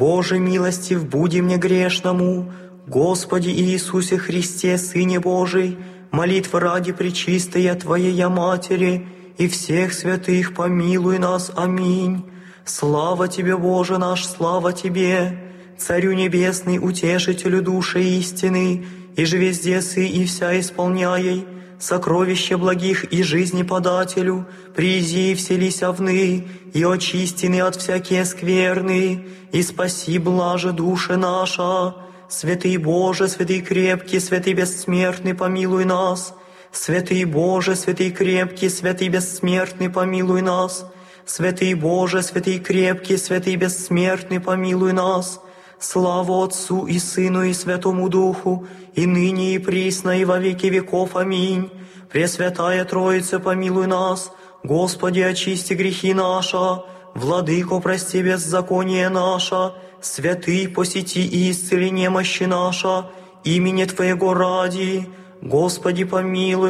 Боже милостив, буди мне грешному. Господи Иисусе Христе, Сыне Божий, молитвы ради пречистая Твоей Матери и всех святых помилуй нас. Аминь. Слава Тебе, Боже наш, слава Тебе, Царю Небесный, Утешителю души истины, и же везде сы и вся исполняй, сокровище благих и жизни подателю, призи и вселись овны, и очистины от всякие скверны, и спаси блаже души наша. Святый Боже, святый крепкий, святый бессмертный, помилуй нас. Святый Боже, святый крепкий, святый бессмертный, помилуй нас. Святый Боже, святый крепкий, святый бессмертный, помилуй нас. Слава Отцу и Сыну и Святому Духу, и ныне и присно, и во веки веков. Аминь. Пресвятая Троица, помилуй нас. Господи, очисти грехи наши. Владыко, прости беззаконие наше. Святый, посети и исцели немощи наша. Имени Твоего ради. Господи, помилуй.